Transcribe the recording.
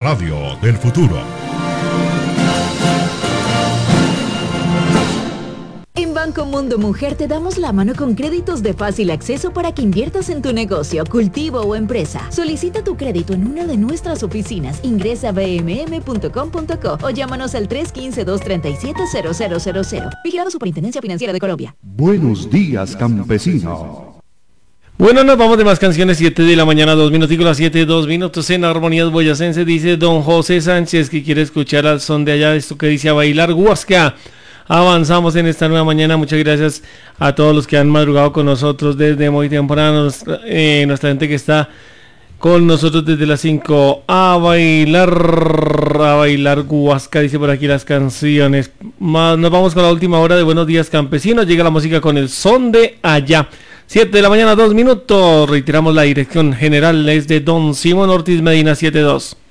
radio del futuro. En Banco Mundo Mujer te damos la mano con créditos de fácil acceso para que inviertas en tu negocio, cultivo o empresa. Solicita tu crédito en una de nuestras oficinas. Ingresa a bmm.com.co o llámanos al 315-237-0000. Vigilado Superintendencia Financiera de Colombia. Buenos días, campesino. Bueno, nos vamos de más canciones. 7 de la mañana, 2 minutos, las 7, 2 minutos en Armonías Boyacense. Dice don José Sánchez que quiere escuchar al son de allá, esto que dice a bailar Huasca. Avanzamos en esta nueva mañana. Muchas gracias a todos los que han madrugado con nosotros desde muy temprano. Nuestra gente que está con nosotros desde las 5. A bailar Huasca, dice por aquí las canciones. Nos vamos con la última hora de Buenos Días Campesinos. Llega la música con el son de allá. 7 de la mañana, 2 minutos. Reiteramos la dirección general es de don Simón Ortiz Medina 72.